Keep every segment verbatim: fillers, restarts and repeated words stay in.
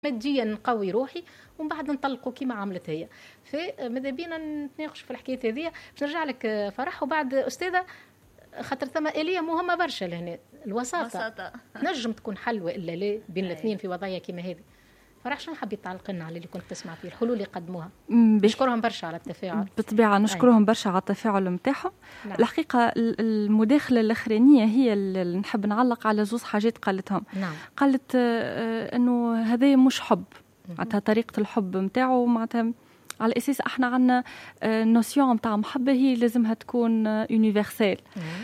ماديا نقوي روحي ومن بعد نطلقوا كيما عملت هي. فماذا بينا نتناقش في الحكايه هذه. باش نرجع لك فرح وبعد استاذه، خاطر ثم آلية مهمه برشا لهنا، الوساطه نجم تكون حل والا لا بين الاثنين في وضعيه كيما هذه. فرح شنو حبيت تعلق لنا على اللي كنت تسمع فيه الحلول اللي قدموها؟ نشكرهم برشا على التفاعل. بالطبيعه نشكرهم برشا على التفاعل نتاعهم. نعم. الحقيقه المداخله الاخرانيه هي اللي نحب نعلق على زوز حاجات قالتهم. نعم. قالت آه انه هذا مش حب، معناتها طريقه الحب نتاعو معناتها على اساس احنا عندنا آه نوسيون نتاع محبه هي لازمها تكون يونيفرسال.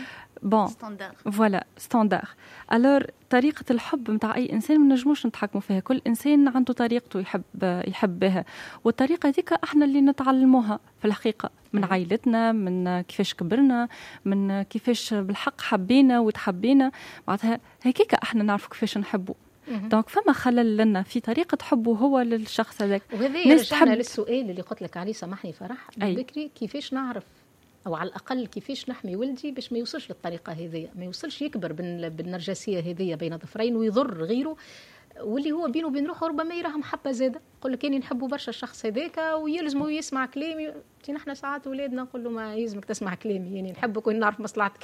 بون ستاندار فوالا ستاندار. الور طريقه الحب نتاع اي انسان ما نجموش نتحكموا فيها، كل انسان عنده طريقته يحب يحب بها، والطريقه هذيك احنا اللي نتعلموها في الحقيقه من عائلتنا، من كيفاش كبرنا، من كيفاش بالحق حبينا وتحبينا، معناتها هيك احنا نعرف كيفاش نحبوا. دونك فما خلل لنا في طريقه حبه هو للشخص هذاك. وهذا يرجعنا للسؤال اللي قلت لك عليه، سامحني فرح بكري، كيفاش نعرف أو على الأقل كيفاش نحمي ولدي باش ما يوصلش للطريقة هذه، ما يوصلش يكبر بالنرجسية هذه بين ظفرين ويضر غيره، واللي هو بينه وبين روحه ربما يراها محبة زادة. يقول لك اني نحبه برشا الشخص هذاك ويلزمه يسمع كلامي. نحن ساعات ولادنا نقول له ما يلزمك تسمع كلامي، يعني نحبك ونعرف مصلحتك.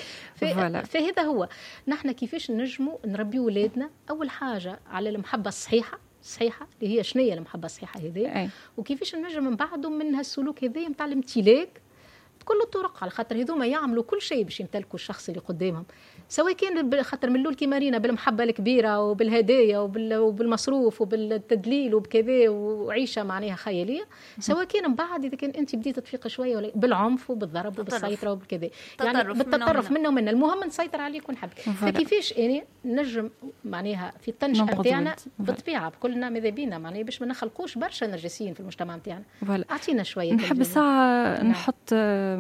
فهذا هو نحن كيفاش نجموا نربي ولادنا اول حاجة على المحبة الصحيحة صحيحة اللي هي شنية المحبة الصحيحة هذه، وكيفاش نجم من بعده من هالسلوك هذا نتاع الامتلاك كل الطرق، على خاطر هذوما يعملوا كل شيء باش يمتلكوا الشخص اللي قدامهم، سواء كان خاطر من الاول كيما رينا بالمحبه الكبيره وبالهدايا وبالمصروف وبالتدليل وبكذا وعيشه معناها خياليه، سواء كان من بعد اذا كان انت بديت تفيق شويه ولا بالعنف وبالضرب وبالسيطره وبكذا، يعني بالتطرف منه ومنه، المهم نسيطر عليك ونحبك. فكيفاش اني نجم معناها في التنشئه نتاعنا بالطبيعه كلنا ماذا بينا معناها باش ما نخلقوش برشا نرجسيين في المجتمع نتاعنا. اعطينا شويه. نحب الساعه نحط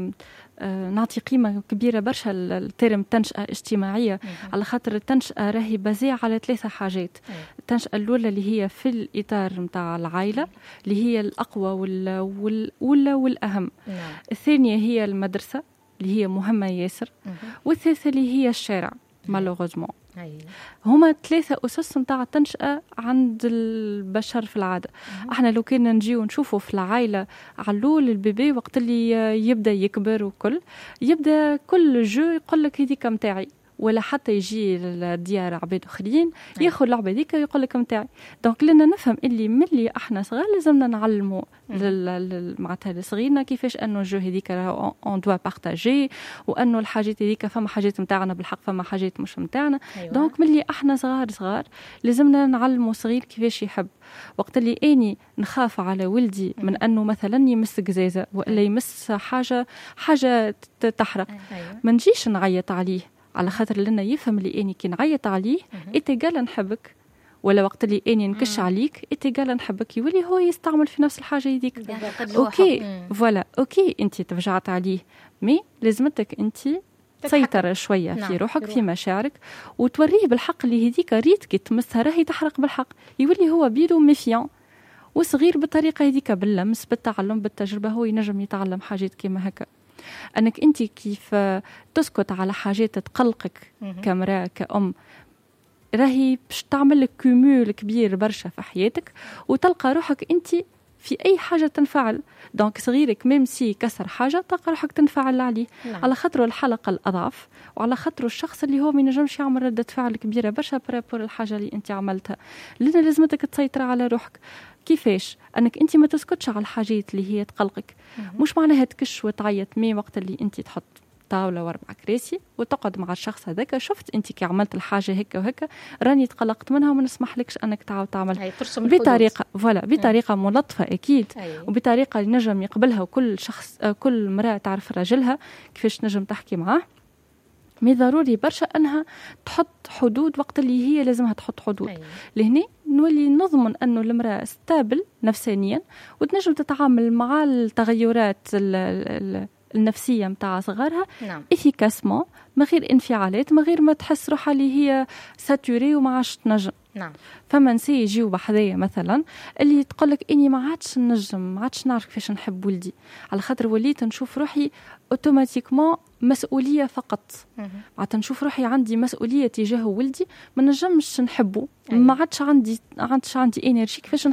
نعطي قيمة كبيرة برشا الترم تنشئة اجتماعية، على خاطر التنشئة راهي بازية على ثلاثة حاجات. التنشئة الأولى اللي هي في الإطار متاع العائلة اللي هي الأقوى والأولى والأهم. الثانية هي المدرسة اللي هي مهمة ياسر، والثالثة اللي هي الشارع مالوغوزمون. هما ثلاثة أسس متاع التنشئة عند البشر في العادة. احنا لو كنا نجيو نشوفوا في العائلة علول البيبي وقت اللي يبدأ يكبر وكل يبدأ كل جو يقول لك هذيك متاعي، ولا حتى يجي الديار عباد اخرين ياخذ اللعبه هذيك ويقول لك نتاعي. دونك لنا نفهم اللي ملي احنا صغار لازمنا نعلموا معناتها لصغيرنا كيفاش انه الجو هذيك اون دوا بارطاجي، وانه الحاجات هذيك فما حاجات نتاعنا بالحق فما حاجات مش نتاعنا. أيوة. دونك ملي احنا صغار صغار لازمنا نعلموا صغير كيفاش يحب. وقت اللي اني نخاف على ولدي من انه مثلا يمس قزازه ولا يمس حاجه حاجه تحرق، أيوة. ما نجيش نعيط عليه، على خاطر لنا يفهم اللي اني كي نعيط عليه انت قال نحبك، ولا وقت اللي اني نكش عليك انت قال نحبك، يولي هو يستعمل في نفس الحاجه هذيك. اوكي فوالا اوكي انت تفجعت عليه، مي لازمتك انت تسيطر شويه نعم. في روحك في مشاعرك وتوريه بالحق اللي هذيك ريت كي تمسها راهي تحرق بالحق، يولي هو بيدو ميفيان وصغير بالطريقه هذيك باللمس بالتعلم بالتجربه هو ينجم يتعلم حاجات كيما هكا. أنك أنت كيف تسكت على حاجات تقلقك كامرأة كأم راهي باش تعمل لك كومول كبير برشا في حياتك، وتلقى روحك أنت في أي حاجة تنفعل. دونك صغيرك ميمسي كسر حاجة تلقى روحك تنفعل عليه. نعم. على خاطره الحلقة الأضعف وعلى خاطره الشخص اللي هو ما ينجمش يعمل ردة فعل كبيرة برشا برابور الحاجة اللي أنت عملتها، لأن لازمتك تسيطر على روحك. كيفاش؟ أنك أنت ما تسكتش على الحاجات اللي هي تقلقك. مش معناها تكش وتعيط، مي وقت اللي أنت تحط طاولة واربع كراسي وتقعد مع الشخص هذاك، شفت أنت كي عملت الحاجة هيك وهيك راني تقلقت منها وما نسمح لكش أنك تعاود تعمل بطريقة فوالا بطريقة ملطفة أكيد. أيوة. وبطريقة نجم يقبلها وكل شخص كل امرأة تعرف راجلها كيفاش نجم تحكي معاه. مي ضروري برشا أنها تحط حدود وقت اللي هي لازمها تحط حدود. أيوة. لهني نولي نضمن أنه المرأة ستابل نفسانيا وتنجم تتعامل مع التغيرات النفسية متاع صغارها. نعم. إفيكاسمون، ما غير انفعالات، ما غير ما تحس روحها اللي هي ساتوري وما عادش تنجم نعم. فما نساء يجيو بحذايا مثلا اللي تقول لك اني ما عادش نجم ما عادش نعرف كيفاش نحب ولدي، على خاطر وليت نشوف روحي اوتوماتيكمون مسؤوليه فقط. معناتها نشوف روحي عندي مسؤوليه تجاه ولدي، ما نجمش نحبه، ما عادش عندي عادش عندي انرجي كيفاش